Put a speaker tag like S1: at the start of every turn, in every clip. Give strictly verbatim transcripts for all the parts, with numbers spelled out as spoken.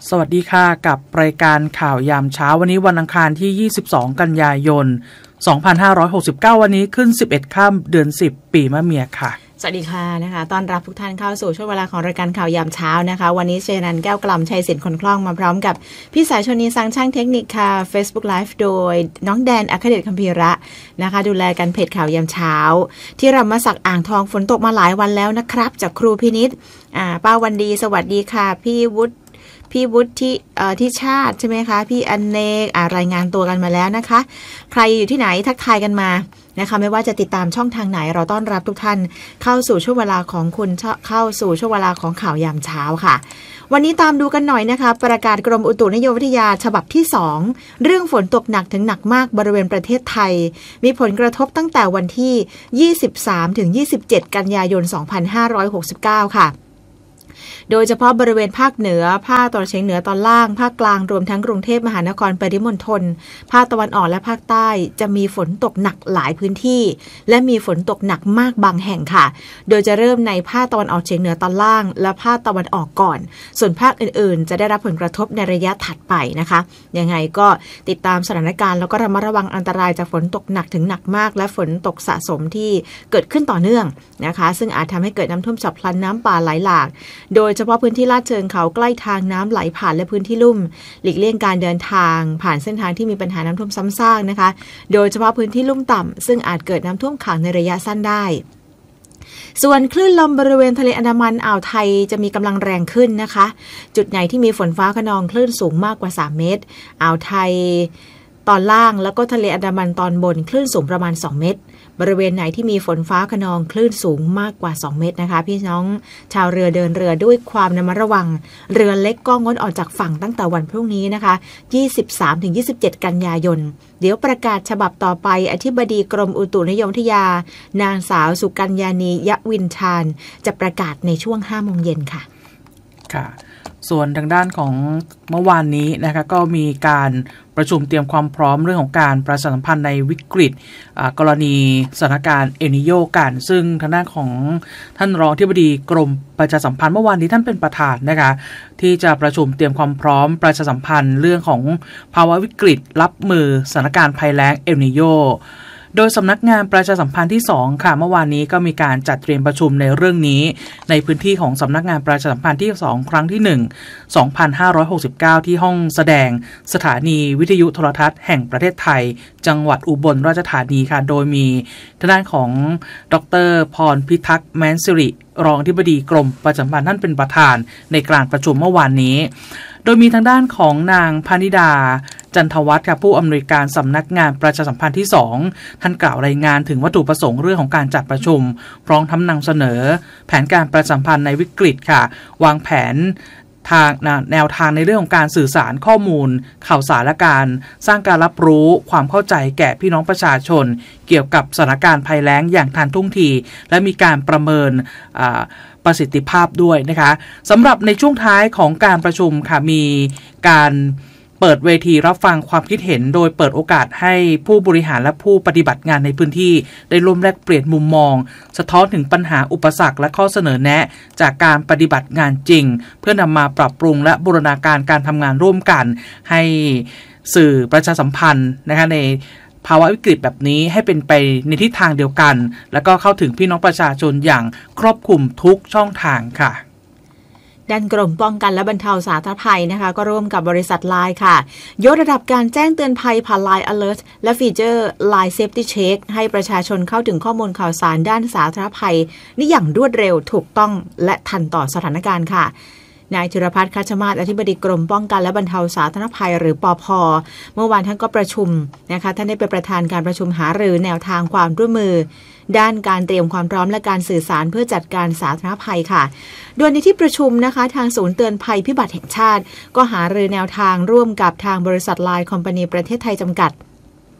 S1: สวัสดีค่ะกับรายการข่าวยามเช้าวันนี้วันอังคารที่ยี่สิบสองกันยายนสองพันห้าร้อยหกสิบเก้าวันนี้ขึ้นสิบเอ็ดค่ำเดือนสิบปีมะเมียค่ะ
S2: สวัสดีค่ะนะคะต้อนรับทุกท่านเข้าสู่ช่วงเวลาของรายการข่าวยามเช้านะคะวันนี้เชนันแก้วกล่ำชัยศิลป์คนคล่องมาพร้อมกับพี่สายชนีสังช่างเทคนิคค่ะ Facebook Live โดยน้องแดนอัครเดชคัมภีระนะคะดูแลกันเพจข่าวยามเช้าที่เรามาสักอ่างทองฝนตกมาหลายวันแล้วนะครับจากครูพินิจอ่าป้าวันดีสวัสดีค่ะพี่วุฒิพี่วุฒิที่เอ่อที่ชาติใช่ไหมคะพี่อเนกอ่ารายงานตัวกันมาแล้วนะคะใครอยู่ที่ไหนทักทายกันมานะคะไม่ว่าจะติดตามช่องทางไหนเราต้อนรับทุกท่านเข้าสู่ช่วงเวลาของคุณเข้าสู่ช่วงเวลาของข่าวยามเช้าค่ะวันนี้ตามดูกันหน่อยนะคะประกาศกรมอุตุนิยมวิทยาฉบับที่สองเรื่องฝนตกหนักถึงหนักมากบริเวณประเทศไทยมีผลกระทบตั้งแต่วันที่ยี่สิบสามถึงยี่สิบเจ็ดกันยายนสองพันห้าร้อยหกสิบเก้าค่ะโดยเฉพาะบริเวณภาคเหนือภาคตะวันออกเฉียงเหนือตอนล่างภาคกลางรวมทั้งกรุงเทพมหานครปริมณฑลภาคตะวันออกและภาคใต้จะมีฝนตกหนักหลายพื้นที่และมีฝนตกหนักมากบางแห่งค่ะโดยจะเริ่มในภาคตะวันออกเฉียงเหนือตอนล่างและภาคตะวันออกก่อนส่วนภาคอื่นๆจะได้รับผลกระทบในระยะถัดไปนะคะยังไงก็ติดตามสถานการณ์แล้วก็ระมัดระวังอันตรายจากฝนตกหนักถึงหนักมากและฝนตกสะสมที่เกิดขึ้นต่อเนื่องนะคะซึ่งอาจทำให้เกิดน้ำท่วมฉับพลันน้ำป่าไหลหลากโดยเฉพาะพื้นที่ลาดเชิงเขาใกล้ทางน้ำไหลผ่านและพื้นที่ลุ่มหลีกเลี่ยงการเดินทางผ่านเส้นทางที่มีปัญหาน้ำท่วมซ้ำซากนะคะโดยเฉพาะพื้นที่ลุ่มต่ำซึ่งอาจเกิดน้ำท่วมขังในระยะสั้นได้ส่วนคลื่นลมบริเวณทะเลอันดามันอ่าวไทยจะมีกำลังแรงขึ้นนะคะจุดไหนที่มีฝนฟ้าคะนองคลื่นสูงมากกว่าสามเมตรอ่าวไทยตอนล่างแล้วก็ทะเลอันดามันตอนบนคลื่นสูงประมาณสองเมตรบริเวณไหนที่มีฝนฟ้าคะนองคลื่นสูงมากกว่าสองเมตรนะคะพี่น้องชาวเรือเดินเรือด้วยความระมัดระวังเรือเล็กก็งดออกจากฝั่งตั้งแต่วันพรุ่งนี้นะคะยี่สิบสามถึงยี่สิบเจ็ดกันยายนเดี๋ยวประกาศฉบับต่อไปอธิบดีกรมอุตุนิยมวิทยานางสาวสุกัญญานียะวินชาญจะประกาศในช่วงห้าโมงเย็นค่ะ
S1: ค่ะส่วนทางด้านของเมื่อวานนี้นะคะก็มีการประชุมเตรียมความพร้อมเรื่องของการประชาสัมพันธ์ในวิกฤตกรณีสถานการณ์เอลนิโญกันซึ่งทางด้านของท่านรองอธิบดีกรมประชาสัมพันธ์เมื่อวานนี้ท่านเป็นประธานนะคะที่จะประชุมเตรียมความพร้อมประชาสัมพันธ์เรื่องของภาวะวิกฤตรับมือสถานการณ์ภัยแล้งเอลนิโญโดยสำนักงานประชาสัมพันธ์ที่สองค่ะเมื่อวานนี้ก็มีการจัดเตรียมประชุมในเรื่องนี้ในพื้นที่ของสำนักงานประชาสัมพันธ์ที่สองครั้งที่หนึ่ง สองพันห้าร้อยหกสิบเก้าที่ห้องแสดงสถานีวิทยุโทรทัศน์แห่งประเทศไทยจังหวัดอุบลราชธานีค่ะโดยมีทางด้านของดร.พรพิทักษ์แม้นสิริรองอธิบดีกรมประชาสัมพันธ์ท่านเป็นประธานในการประชุมเมื่อวานนี้โดยมีทางด้านของนางพนิดาจันทวัฒน์ค่ะผู้อำนวยการสำนักงานประชาสัมพันธ์ที่สองท่านกล่าวรายงานถึงวัตถุประสงค์เรื่องของการจัดประชุมพร้อมทั้งนำเสนอแผนการประชาสัมพันธ์ในวิกฤตค่ะวางแผนทางแนวทางในเรื่องของการสื่อสารข้อมูลข่าวสารและการสร้างการรับรู้ความเข้าใจแก่พี่น้องประชาชนเกี่ยวกับสถานการณ์ภัยแล้งอย่างทันท่วงทีและมีการประเมินประสิทธิภาพด้วยนะคะสำหรับในช่วงท้ายของการประชุมค่ะมีการเปิดเวทีรับฟังความคิดเห็นโดยเปิดโอกาสให้ผู้บริหารและผู้ปฏิบัติงานในพื้นที่ได้ร่วมแลกเปลี่ยนมุมมองสะท้อนถึงปัญหาอุปสรรคและข้อเสนอแนะจากการปฏิบัติงานจริงเพื่อนำมาปรับปรุงและบูรณาการการทำงานร่วมกันให้สื่อประชาสัมพันธ์นะคะในภาวะวิกฤตแบบนี้ให้เป็นไปในทิศทางเดียวกันแล้วก็เข้าถึงพี่น้องประชาชนอย่างครอบคลุมทุกช่องทางค่ะ
S2: ด้านกรมป้องกันและบรรเทาสาธารณภัยนะคะก็ร่วมกับบริษัท ไลน์ ค่ะยกระดับการแจ้งเตือนภัยผ่าน ไลน์ Alert และฟีเจอร์ ไลน์ Safety Check ให้ประชาชนเข้าถึงข้อมูลข่าวสารด้านสาธารณภัยนี่อย่างรวดเร็วถูกต้องและทันต่อสถานการณ์ค่ะนายธีรพัฒน์ คัชมาศอธิบดีกรมป้องกันและบรรเทาสาธารณภัยหรือปภ.เมื่อวานท่านก็ประชุมนะคะท่านได้เป็นประธานการประชุมหารือแนวทางความร่วมมือด้านการเตรียมความพร้อมและการสื่อสารเพื่อจัดการสาธารณภัยค่ะโดยในที่ประชุมนะคะทางศูนย์เตือนภัยพิบัติแห่งชาติก็หารือแนวทางร่วมกับทางบริษัท ไลน์ คอมพานีประเทศไทยจำกัด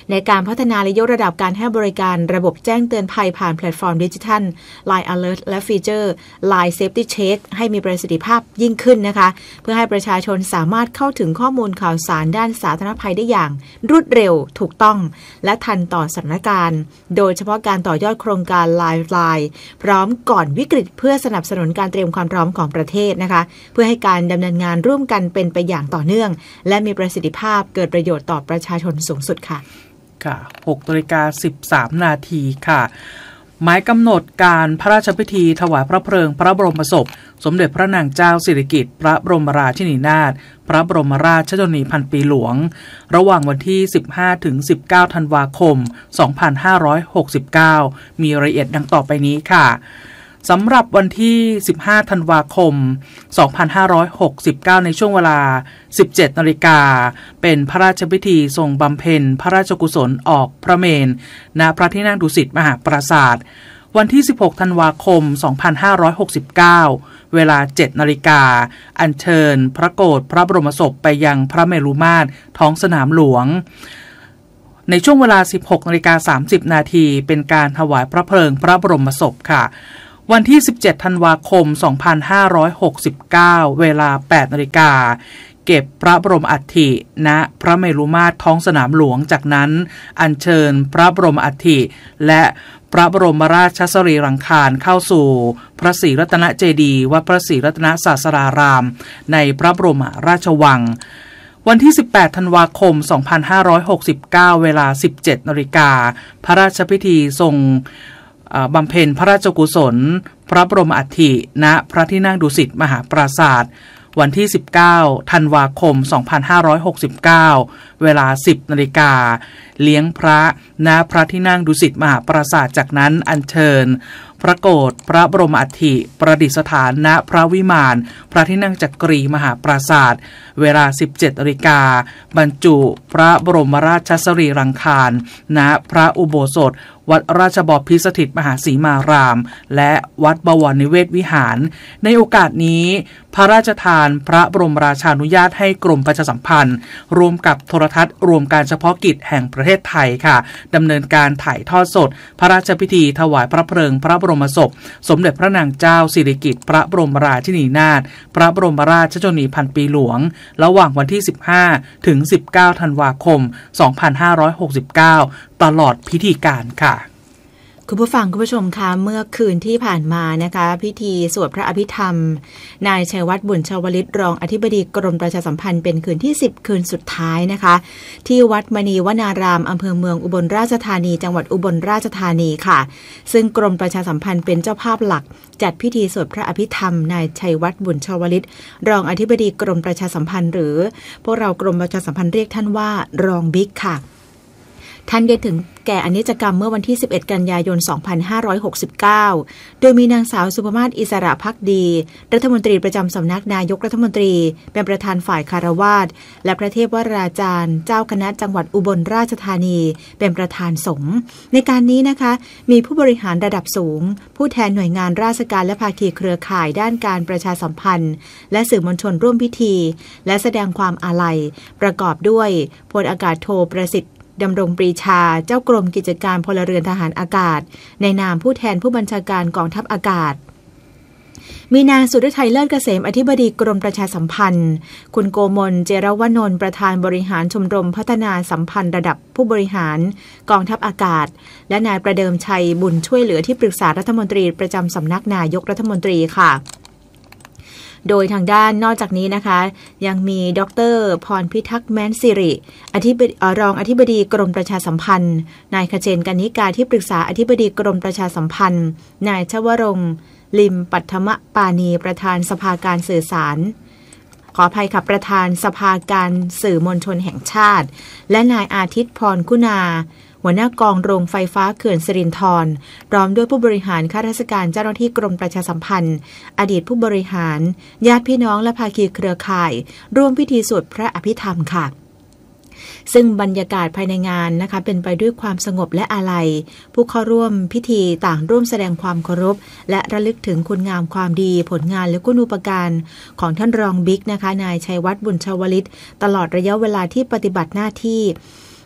S2: ในการพัฒนาและยกระดับการให้บริการระบบแจ้งเตือนภัยผ่านแพลตฟอร์มดิจิทัล ไลน์ Alert และฟีเจอร์ ไลน์ Safety Check ให้มีประสิทธิภาพยิ่งขึ้นนะคะเพื่อให้ประชาชนสามารถเข้าถึงข้อมูลข่าวสารด้านสาธารณภัยได้อย่างรวดเร็วถูกต้องและทันต่อสถานการณ์โดยเฉพาะการต่อยอดโครงการ Lifeline พร้อมก่อนวิกฤตเพื่อสนับสนุนการเตรียมความพร้อมของประเทศนะคะเพื่อให้การดำเนินงานร่วมกันเป็นไปอย่างต่อเนื่องและมีประสิทธิภาพเกิดประโยชน์ต่อประชาชนสูงสุดค่ะ
S1: ค่ะ หกนาฬิกาสิบสามนาทีค่ะหมายกำหนดการพระราชพิธีถวายพระเพลิงพระบรมศพสมเด็จพระนางเจ้าสิริกิติ์พระบรมราชินีนาถพระบรมราชชนนีพันปีหลวงระหว่างวันที่สิบห้าถึงสิบเก้าธันวาคมสองพันห้าร้อยหกสิบเก้ามีรายละเอียดดังต่อไปนี้ค่ะสำหรับวันที่สิบห้าธันวาคมสองพันห้าร้อยหกสิบเก้าในช่วงเวลา สิบเจ็ดนาฬิกาเป็นพระราชพิธีทรงบำเพ็ญพระราชกุศลออกพระเมรุณพระที่นั่งดุสิตมหาปราสาทวันที่สิบหกธันวาคมสองพันห้าร้อยหกสิบเก้าเวลา เจ็ดนาฬิกาอัญเชิญพระโกฐพระบรมศพไปยังพระเมรุมาตรท้องสนามหลวงในช่วงเวลา สิบหกนาฬิกาสามสิบนาทีเป็นการถวายพระเพลิงพระบรมศพค่ะวันที่สิบเจ็ดธันวาคมสองพันห้าร้อยหกสิบเก้าเวลา แปดนาฬิกาเก็บพระบรมอัฐิณพระเมรุมาตรท้องสนามหลวงจากนั้นอัญเชิญพระบรมอัฐิและพระบรมราชสรีรังคารเข้าสู่พระศรีรัตนเจดีย์วัดพระศรีรัตนศาสดารามในพระบรมราชวังวันที่สิบแปดธันวาคมสองพันห้าร้อยหกสิบเก้าเวลา สิบเจ็ดนาฬิกาพระราชพิธีทรงบำเพ็ญพระราชกุศลพระบรมอัฐิณพระที่นั่งดุสิตมหาปราสาทวันที่สิบเก้าธันวาคมสองพันห้าร้อยหกสิบเก้าเวลา สิบนาฬิกาเลี้ยงพระณพระที่นั่งดุสิตมหาปราสาทจากนั้นอัญเชิญพระโกฐพระบรมอัฐิประดิษฐานณพระวิมานพระที่นั่งจักรีมหาปราสาทเวลา สิบเจ็ดนาฬิกาบรรจุพระบรมราชสรีรังคารณพระอุโบสถวัดราชบพิสถิตมหาสีมารามและวัดบวรนิเวศวิหารในโอกาสนี้พระราชทานพระบรมราชานุญาตให้กรมประชาสัมพันธ์รวมกับโทรทัศน์รวมการเฉพาะกิจแห่งประเทศไทยค่ะดำเนินการถ่ายทอดสดพระราชพิธีถวายพระเพลิงพระบรมศพสมเด็จพระนางเจ้าสิริกิติ์พระบรมราชินีนาถพระบรมราชชนนีพันปีหลวงระหว่างวันที่สิบห้าถึงสิบเก้าธันวาคมสองพันห้าร้อยหกสิบเก้าตลอดพิธีการค่ะ
S2: คุณผู้ฟังคุณผู้ชมคะเมื่อคืนที่ผ่านมานะคะพิธีสวดพระอภิธรรมนายชัยวัฒน์บุญชวลิตรองอธิบดีกรมประชาสัมพันธ์เป็นคืนที่สิบคืนสุดท้ายนะคะที่วัดมณีวนารามอำเภอเมืองอุบลราชธานีจังหวัดอุบลราชธานีค่ะซึ่งกรมประชาสัมพันธ์เป็นเจ้าภาพหลักจัดพิธีสวดพระอภิธรรมนายชัยวัฒน์บุญชวลิตรองอธิบดีกรมประชาสัมพันธ์หรือพวกเรากรมประชาสัมพันธ์เรียกท่านว่ารองบิ๊กค่ะท่านได้ถึงแก่อนิจกรรมเมื่อวันที่สิบเอ็ดกันยายนสองพันห้าร้อยหกสิบเก้าโดยมีนางสาวสุภมาศอิสระภักดีรัฐมนตรีประจำสำนักนายกรัฐมนตรีเป็นประธานฝ่ายคารวาสและพระเทพวราจารย์เจ้าคณะจังหวัดอุบลราชธานีเป็นประธานสงฆ์ในการนี้นะคะมีผู้บริหารระดับสูงผู้แทนหน่วยงานราชการและภาคีเครือข่ายด้านการประชาสัมพันธ์และสื่อมวลชนร่วมพิธีและแสดงความอาลัยประกอบด้วยพลอากาศโทประสิทธิ์ดำรงปรีชาเจ้ากรมกิจการพลเรือนทหารอากาศในนามผู้แทนผู้บัญชาการกองทัพอากาศมีนางสุฤทัยเลิศเกษมอธิบดีกรมประชาสัมพันธ์คุณโกมลเจรวนนท์ประธานบริหารชมรมพัฒนาสัมพันธ์ระดับผู้บริหารกองทัพอากาศและนายประเดิมชัยบุญช่วยเหลือที่ปรึกษารัฐมนตรีประจำสำนักนายกรัฐมนตรีค่ะโดยทางด้านนอกจากนี้นะคะยังมีดร.พรพิทักษ์แม้นสิริอธิบดีรองอธิบดีกรมประชาสัมพันธ์นายขเชนกนิกาที่ปรึกษาอธิบดีกรมประชาสัมพันธ์นายชวรงค์ลิมปัทมปานีประธานสภาการสื่อสารขออภัยค่ะประธานสภาการสื่อมวลชนแห่งชาติและนายอาทิตย์พรคุณาหัวหน้ากองโรงไฟฟ้าเขื่อนสิรินธรพร้อมด้วยผู้บริหารข้าราชการเจ้าหน้าที่กรมประชาสัมพันธ์อดีตผู้บริหารญาติพี่น้องและภาคีเครือข่ายร่วมพิธีสวดพระอภิธรรมค่ะซึ่งบรรยากาศภายในงานนะคะเป็นไปด้วยความสงบและอาลัยผู้เข้าร่วมพิธีต่างร่วมแสดงความเคารพและระลึกถึงคุณงามความดีผลงานและคุณูปการของท่านรองบิ๊กนะคะนายชัยวัฒน์บุญชวลิตตลอดระยะเวลาที่ปฏิบัติหน้าที่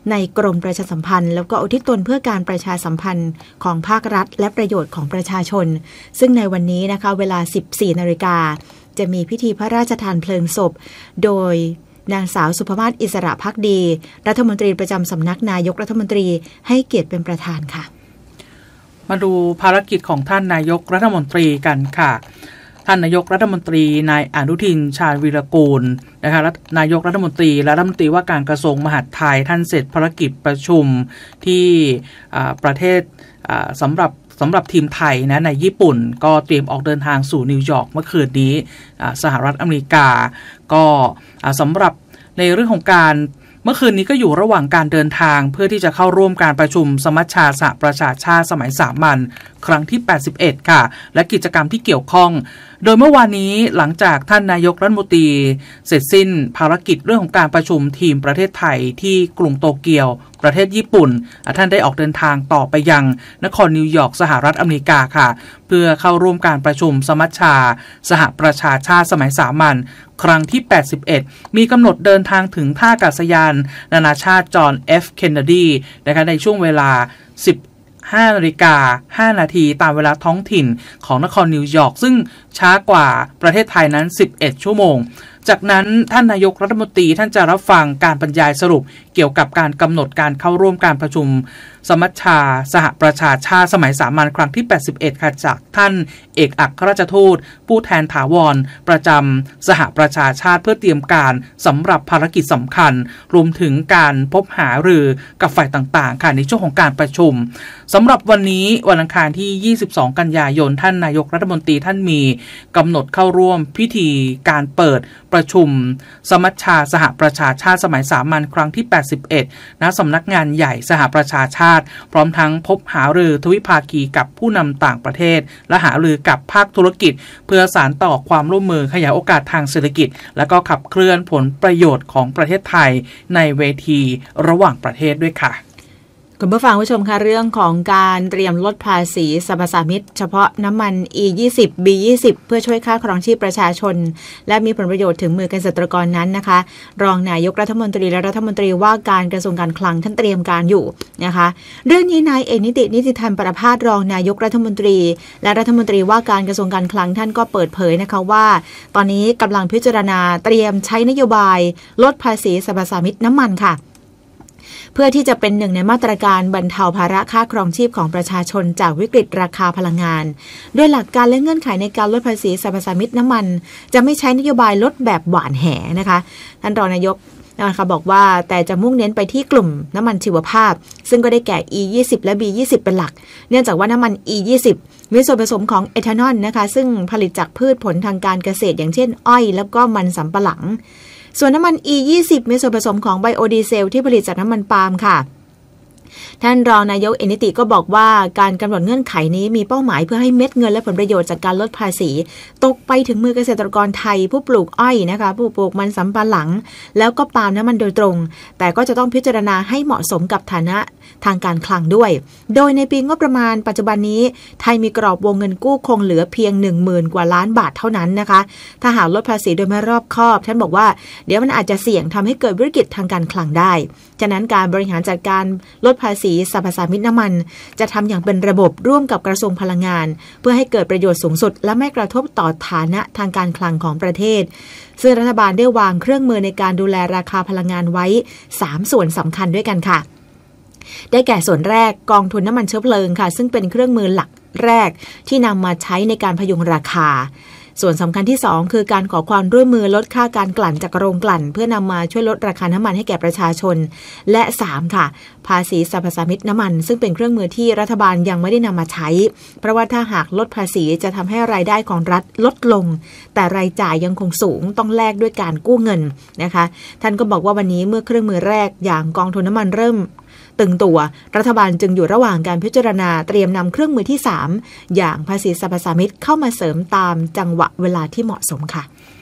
S2: ในกรมประชาสัมพันธ์แล้วก็อุทิศตนเพื่อการประชาสัมพันธ์ของภาครัฐและประโยชน์ของประชาชนซึ่งในวันนี้นะคะเวลา สิบสี่นาฬิกาจะมีพิธีพระราชทานเพลิงศพโดยนางสาวสุภมาศอิสระภักดีรัฐมนตรีประจำสำนักนายกรัฐมนตรีให้เกียรติเป็นประธานค่ะ
S1: มาดูภารกิจของท่านนายกรัฐมนตรีกันค่ะท่านนายกรัฐมนตรีนายอนุทินชาญวีรกูลนะคะนายกรัฐมนตรีและรัฐมนตรีว่าการกระทรวงมหาดไทยท่านเสร็จภารกิจประชุมที่ประเทศสำหรับสำหรับทีมไทยนะในญี่ปุ่นก็เตรียมออกเดินทางสู่นิวยอร์กเมื่อคืนนี้สหรัฐอเมริกาก็สำหรับในเรื่องของการเมื่อคืนนี้ก็อยู่ระหว่างการเดินทางเพื่อที่จะเข้าร่วมการประชุมสมัชชาสหประชาชาติสมัยสามัญครั้งที่แปดสิบเอ็ดค่ะและกิจกรรมที่เกี่ยวข้องโดยเมื่อวานนี้หลังจากท่านนายกรัฐมนตรีเสร็จสิ้นภารกิจเรื่องของการประชุมทีมประเทศไทยที่กรุงโตเกียวประเทศญี่ปุ่นท่านได้ออกเดินทางต่อไปยังนครนิวยอร์กสหรัฐอเมริกาค่ะเพื่อเข้าร่วมการประชุมสมัชชาสหประชาชาติสมัยสามัญครั้งที่แปดสิบเอ็ดมีกำหนดเดินทางถึงท่าอากาศยานนานาชาติจอห์น เอฟ เคนเนดีนะคะในช่วงเวลาสิบห้านาฬิกาห้านาทีตามเวลาท้องถิ่นของนครนิวยอร์กซึ่งช้ากว่าประเทศไทยนั้นสิบเอ็ดชั่วโมงจากนั้นท่านนายกรัฐมนตรีท่านจะรับฟังการบรรยายสรุปเกี่ยวกับการกำหนดการเข้าร่วมการประชุมสมัชชาสหประชาชาติสมัยสามัญครั้งที่แปดสิบเอ็ดค่ะจากท่านเอกอัครราชทูตผู้แทนถาวรประจำสหประชาชาติเพื่อเตรียมการสำหรับภารกิจสำคัญรวมถึงการพบหารือกับฝ่ายต่างๆค่ะในช่วงของการประชุมสำหรับวันนี้วันอังคารที่ยี่สิบสองกันยายนท่านนายกรัฐมนตรีท่านมีกำหนดเข้าร่วมพิธีการเปิดประชุมสมัชชาสหประชาชาติสมัยสามัญครั้งที่แปดสิบเอ็ดณสำนักงานใหญ่สหประชาชาติพร้อมทั้งพบหารือทวิภาคีกับผู้นำต่างประเทศและหารือกับภาคธุรกิจเพื่อสานต่อความร่วมมือขยายโอกาสทางเศรษฐกิจและก็ขับเคลื่อนผลประโยชน์ของประเทศไทยในเวทีระหว่างประเทศด้วยค่ะ
S2: คุณผู้ฟังผู้ชมคะเรื่องของการเตรียมลดภาษีสรรพสามิตเฉพาะน้ำมัน อี ยี่สิบ บี ยี่สิบ เพื่อช่วยค่าครองชีพประชาชนและมีผลประโยชน์ถึงมือเกษตรกรนั้นนะคะรองนายกรัฐมนตรีและรัฐมนตรีว่าการกระทรวงการคลังท่านเตรียมการอยู่นะคะเรื่องนี้นายเอกนิตินิติธรรมประภาสรองนายกรัฐมนตรีและรัฐมนตรีว่าการกระทรวงการคลังท่านก็เปิดเผยนะคะว่าตอนนี้กำลังพิจารณาเตรียมใช้นโยบายลดภาษีสรรพสามิตน้ำมันค่ะเพื่อที่จะเป็นหนึ่งในมาตรการบรรเทาภาระค่าครองชีพของประชาชนจากวิกฤตราคาพลังงานโดยหลักการและเงื่อนไขในการลดภาษีสรรพสามิตน้ำมันจะไม่ใช้นโยบายลดแบบหวานแหนะคะท่านรองนายกนะคะบอกว่าแต่จะมุ่งเน้นไปที่กลุ่มน้ำมันชีวภาพซึ่งก็ได้แก่ อี ยี่สิบ และ บี ยี่สิบ เป็นหลักเนื่องจากว่าน้ำมัน อี ยี่สิบ มีส่วนผสมของเอทานอลนะคะซึ่งผลิตจากพืชผลทางการเกษตรอย่างเช่นอ้อยแล้วก็มันสำปะหลังส่วนน้ำมัน อี ยี่สิบ มีส่วนผสมของไบโอดีเซลที่ผลิตจากน้ำมันปาล์มค่ะท่านรองนายกเอกนิติก็บอกว่าการกำหนดเงื่อนไขนี้มีเป้าหมายเพื่อให้เม็ดเงินและผลประโยชน์จากการลดภาษีตกไปถึงมือเกษตรกรไทยผู้ปลูกอ้อยนะคะผู้ปลูกมันสำปะหลังแล้วก็ปาล์มน้ำมันโดยตรงแต่ก็จะต้องพิจารณาให้เหมาะสมกับฐานะทางการคลังด้วยโดยในปีงบประมาณปัจจุบันนี้ไทยมีกรอบวงเงินกู้คงเหลือเพียง หนึ่งหมื่น กว่าล้านบาทเท่านั้นนะคะถ้าหากลดภาษีโดยไม่รอบคอบท่านบอกว่าเดี๋ยวมันอาจจะเสี่ยงทำให้เกิดวิกฤตทางการคลังได้ฉะนั้นการบริหารจัดการลดภาษีสรรพสามิตน้ำมันจะทำอย่างเป็นระบบร่วมกับกระทรวงพลังงานเพื่อให้เกิดประโยชน์สูงสุดและไม่กระทบต่อฐานะทางการคลังของประเทศซึ่งรัฐบาลได้วางเครื่องมือในการดูแลราคาพลังงานไว้สามส่วนสำคัญด้วยกันค่ะได้แก่ส่วนแรกกองทุนน้ำมันเชื้อเพลิงค่ะซึ่งเป็นเครื่องมือหลักแรกที่นำมาใช้ในการพยุงราคาส่วนสำคัญที่สองคือการขอความร่วมมือลดค่าการกลั่นจากโรงกลั่นเพื่อนำมาช่วยลดราคาน้ำมันให้แก่ประชาชนและสามค่ะภาษีสรรพสามิตน้ำมันซึ่งเป็นเครื่องมือที่รัฐบาลยังไม่ได้นำมาใช้เพราะว่าถ้าหากลดภาษีจะทำให้รายได้ของรัฐลดลงแต่รายจ่ายยังคงสูงต้องแลกด้วยการกู้เงินนะคะท่านก็บอกว่าวันนี้เมื่อเครื่องมือแรกอย่างกองทุนน้ำมันเริ่มตึงตัวรัฐบาลจึงอยู่ระหว่างการพิจารณาเตรียมนำเครื่องมือที่สามอย่างภาษีสรรพสามิตเข้ามาเสริมตามจังหวะเวลาที่เหมาะสมค่ะ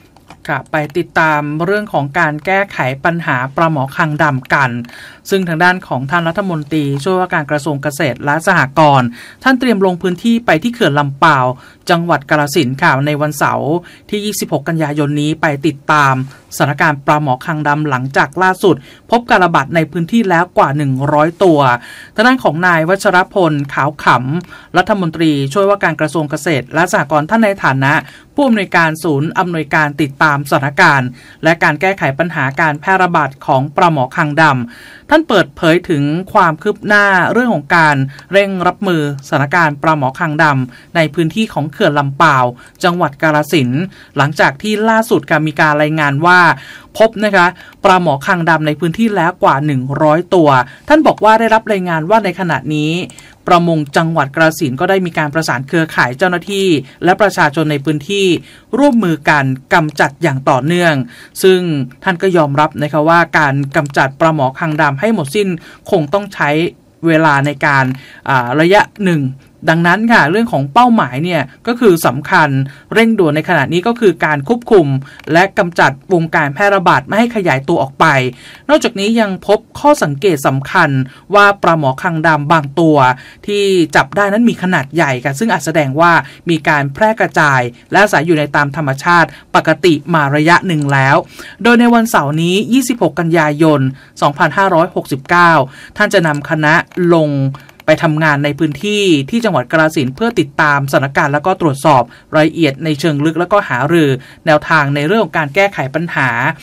S1: ค่ะไปติดตามเรื่องของการแก้ไขปัญหาปลาหมอคางดำกันซึ่งทางด้านของท่านรัฐมนตรีช่วยว่าการกระทรวงเกษตรและสหกรณ์ท่านเตรียมลงพื้นที่ไปที่เขื่อนลำปาวจังหวัดกาฬสินธุ์ค่ะในวันเสาร์ที่ยี่สิบหกกันยายนนี้ไปติดตามสถานการณ์ปลาหมอคางดำหลังจากล่าสุดพบการระบาดในพื้นที่แล้วกว่าหนึ่งร้อยตัวทางด้านของนายวัชรพลขาวขำรัฐมนตรีช่วยว่าการกระทรวงเกษตรและสหกรณ์ท่านในฐานะผู้อำนวยการศูนย์อำนวยการติดตามสถานการณ์และการแก้ไขปัญหาการแพร่ระบาดของปลาหมอคางดำท่านเปิดเผยถึงความคืบหน้าเรื่องของการเร่งรับมือสถานการณ์ปลาหมอคางดำในพื้นที่ของเขื่อนลำปาวจังหวัดกาฬสินธุ์หลังจากที่ล่าสุดการมีการรายงานว่าพบนะคะปลาหมอคางดำในพื้นที่แล้วกว่าหนึ่งร้อยตัวท่านบอกว่าได้รับรายงานว่าในขณะนี้ประมงจังหวัดกาฬสินธุ์ก็ได้มีการประสานเครือข่ายเจ้าหน้าที่และประชาชนในพื้นที่ร่วมมือกันกำจัดอย่างต่อเนื่องซึ่งท่านก็ยอมรับนะคะว่าการกำจัดปลาหมอคางดำให้หมดสิ้นคงต้องใช้เวลาในการระยะหนึ่งดังนั้นค่ะเรื่องของเป้าหมายเนี่ยก็คือสำคัญเร่งด่วนในขณะนี้ก็คือการควบคุมและกำจัดวงการแพร่ระบาดไม่ให้ขยายตัวออกไปนอกจากนี้ยังพบข้อสังเกตสำคัญว่าปลาหมอคางดำบางตัวที่จับได้นั้นมีขนาดใหญ่ค่ะซึ่งอาจแสดงว่ามีการแพร่กระจายและอาศัยอยู่ในตามธรรมชาติปกติมาระยะหนึ่งแล้วโดยในวันเสาร์นี้ยี่สิบหกกันยายนสองพันห้าร้อยหกสิบเก้าท่านจะนำคณะลงไปทำงานในพื้นที่ที่จังหวัดกาฬสินธุ์เพื่อติดตามสถานการณ์แล้วก็ตรวจสอบรายละเอียดในเชิงลึกแล้วก็หารือแนวทางในเรื่องของการแก้ไขปัญหา